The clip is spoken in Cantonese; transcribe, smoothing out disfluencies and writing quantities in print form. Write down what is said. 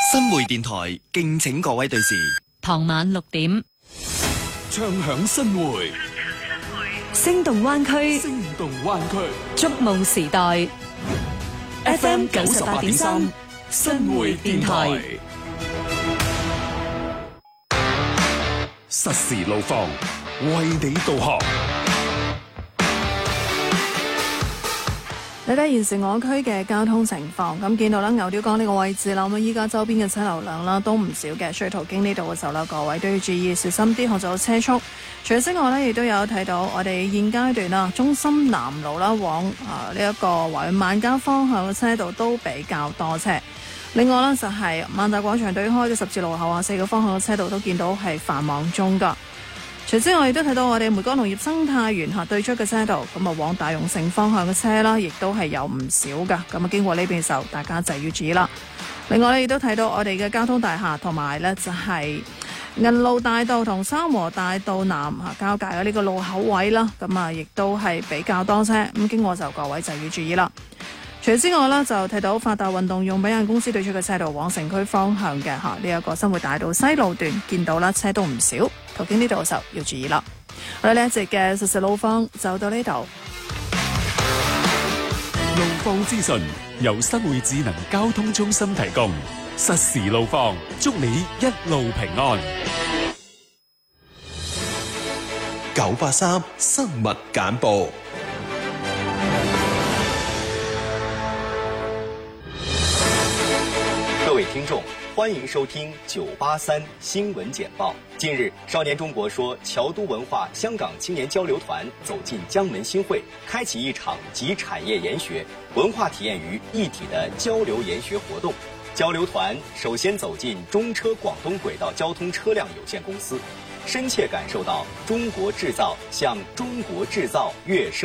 新匯電台敬請各位對視。 傍晚6點， 唱響新匯， 聲動灣區， 聲動灣區， 觸夢時代。FM 98.3，新匯電台。 實時路況，為你導航。 睇睇現時我區嘅交通情況，咁見到啦，牛屌角呢個位置啦，咁依家周邊嘅車流量啦都唔少嘅，所以途經呢度嘅時候啦，各位都要注意小心啲，控制好車速。除此之外呢，亦都有睇到我哋現階段啦，中心南路啦往呢一個華潤萬家方向嘅車道都比較多車。另外呢，就係萬達廣場對開嘅十字路口啊4個方向嘅車道都見到係繁忙中㗎。除此之外，亦都睇到我哋梅江農業生態園對出嘅車道，咁啊往大榕城方向嘅車啦，亦都係有唔少㗎。咁啊經過呢邊嘅時候，大家就要注意啦。另外咧，亦都睇到我哋嘅交通大廈同埋咧就係銀路大道同三和大道南交界嘅呢個路口位啦，咁啊亦都係比較多車，咁經過就各位就要注意啦。除此之外呢，就睇到發達運動用品有限公司對出嘅車道往城區方向嘅呢一個新會大道西路段，見到啦車都唔少，途經呢度嘅時候要注意啦。好啦，呢一節嘅實時路況就到呢度。 路況資訊由新會智能交通中心提供，實時路況，祝你一路平安。 983新聞簡報。 各位听众，欢迎收听983新闻简报。近日，少年中国说侨都文化香港青年交流团走进江门新会，开启一场集产业研学、文化体验于一体的交流研学活动。交流团首先走进中车广东轨道交通车辆有限公司，深切感受到中国制造向中国制造跃升